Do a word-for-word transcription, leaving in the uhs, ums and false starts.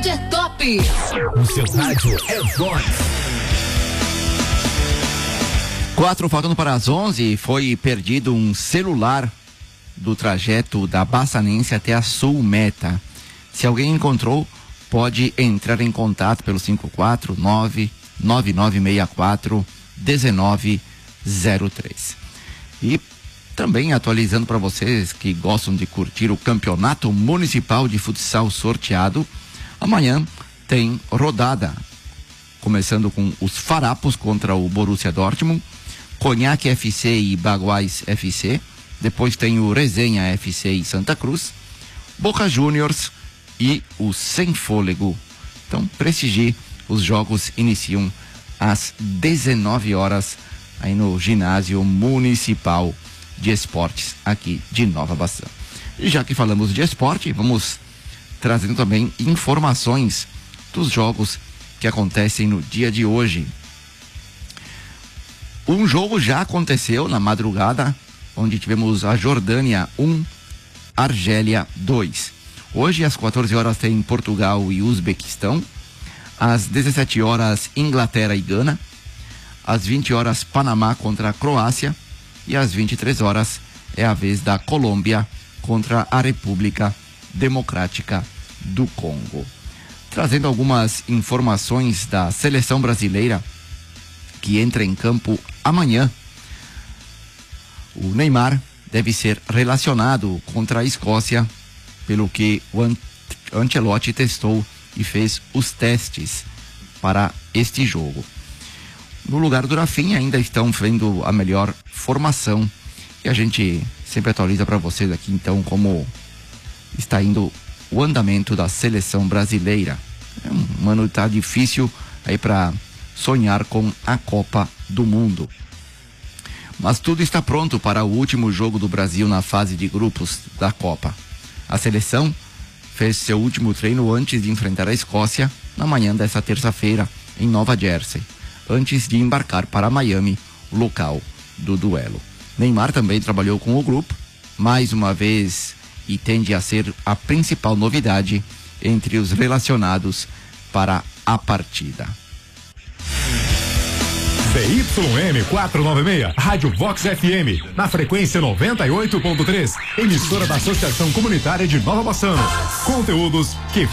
rádio é top. O seu rádio é Vox. Quatro faltando para as onze, foi perdido um celular do trajeto da Bassanense até a Sul Meta. Se alguém encontrou, pode entrar em contato pelo cinco quatro nove nove nove seis quatro um nove zero três. E também atualizando para vocês que gostam de curtir o Campeonato Municipal de Futsal sorteado, amanhã tem rodada, começando com os Farapos contra o Borussia Dortmund, Conhaque F C e Baguais F C, depois tem o Resenha F C e Santa Cruz, Boca Juniors e o Sem Fôlego. Então, prestigie, os jogos iniciam às dezenove horas aí no Ginásio Municipal de Esportes aqui de Nova Bassã. E já que falamos de esporte, vamos trazendo também informações dos jogos que acontecem no dia de hoje. Um jogo já aconteceu na madrugada, onde tivemos a Jordânia um, Argélia dois. Hoje às quatorze horas tem Portugal e Uzbequistão, às dezessete horas Inglaterra e Gana, às vinte horas Panamá contra a Croácia e às vinte e três horas é a vez da Colômbia contra a República Democrática do Congo. Trazendo algumas informações da seleção brasileira que entra em campo amanhã. O Neymar deve ser relacionado contra a Escócia, pelo que o Ancelotti testou e fez os testes para este jogo. No lugar do Rafinha ainda estão vendo a melhor formação e a gente sempre atualiza para vocês aqui então como está indo o andamento da seleção brasileira. É um ano que tá difícil aí para sonhar com a Copa do Mundo. Mas tudo está pronto para o último jogo do Brasil na fase de grupos da Copa. A seleção fez seu último treino antes de enfrentar a Escócia na manhã desta terça-feira em Nova Jersey, antes de embarcar para Miami, o local do duelo. Neymar também trabalhou com o grupo, mais uma vez, e tende a ser a principal novidade entre os relacionados para a partida. C Y M quatrocentos e noventa e seis, Rádio Vox F M, na frequência noventa e oito ponto três, emissora da Associação Comunitária de Nova Bassano. Conteúdos que